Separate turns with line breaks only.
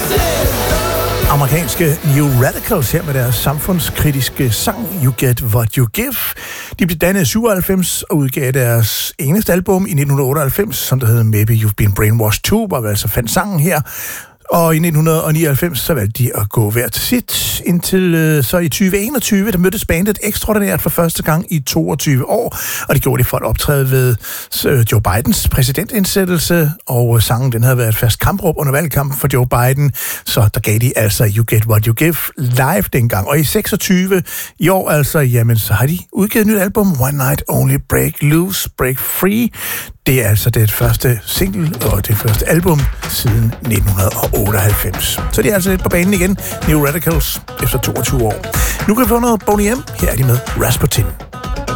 Amerikanske New Radicals her med deres samfundskritiske sang You Get What You Give. De blev dannet i 97 og udgav deres eneste album i 1998, som der hedder Maybe You've Been Brainwashed Too, hvor vi altså fandt sangen her. Og i 1999 så valgte de at gå hver til sit, indtil så i 2021, der mødtes bandet ekstraordinært for første gang i 22 år, og det gjorde de for at optræde ved Joe Bidens præsidentindsættelse, og sangen den havde været et fast kampråb under valgkampen for Joe Biden, så der gav de altså You Get What You Give live dengang. Og i 26 i år altså, jamen så har de udgivet et nyt album, One Night Only, Break Loose, Break Free. Det er altså det første single og det første album siden 1998. Så det er altså lidt på banen igen, New Radicals, efter 22 år. Nu kan vi få noget Boney M. Her er de med Rasputin.